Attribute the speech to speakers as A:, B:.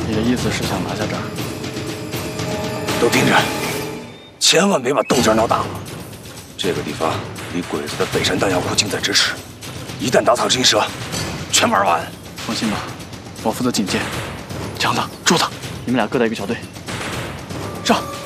A: 你的意思是想拿下这儿？
B: 都听着，千万别把动静闹大了。这个地方离鬼子的北山弹药库近在咫尺，一旦打草惊蛇，全玩完。
A: 放心吧，我负责警戒。强子、柱子，你们俩各带一个小队，上！